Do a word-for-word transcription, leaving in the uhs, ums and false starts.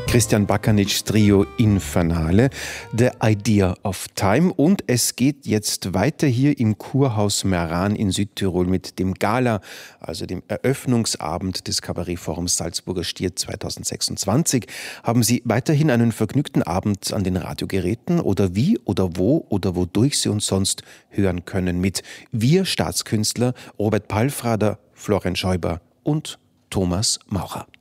Christian Bakanics Trio Infernale, The Idea of Time. Und es geht jetzt weiter hier im Kurhaus Meran in Südtirol mit dem Gala, also dem Eröffnungsabend des Kabarettforums Salzburger Stier zweitausendsechsundzwanzig. Haben Sie weiterhin einen vergnügten Abend an den Radiogeräten oder wie oder wo oder wodurch Sie uns sonst hören können mit wir Staatskünstler Robert Palfrader, Florian Schäuber und Thomas Maurer.